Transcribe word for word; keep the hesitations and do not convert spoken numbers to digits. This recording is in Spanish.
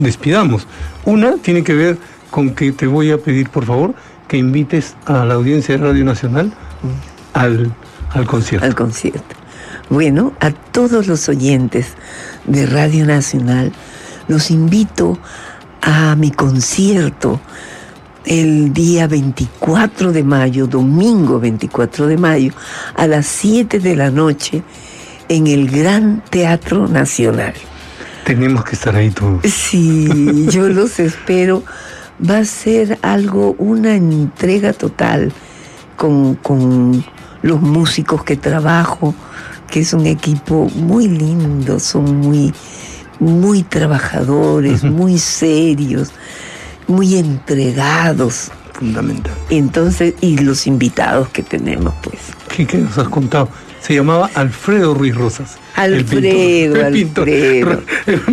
despidamos. Una tiene que ver con que te voy a pedir, por favor, que invites a la audiencia de Radio Nacional al, al concierto. Al concierto. Bueno, a todos los oyentes de Radio Nacional los invito a mi concierto el día veinticuatro de mayo, domingo veinticuatro de mayo, a las siete de la noche en el Gran Teatro Nacional. Tenemos que estar ahí todos. Sí, yo los espero. Va a ser algo, una entrega total con, con los músicos que trabajo, que es un equipo muy lindo, son muy, muy trabajadores, uh-huh. muy serios, muy entregados. Fundamental. Entonces, y los invitados que tenemos, pues. ¿Qué, qué nos has contado? Se llamaba Alfredo Ruiz Rosas. Alfredo, el pintor, el pintor. Alfredo.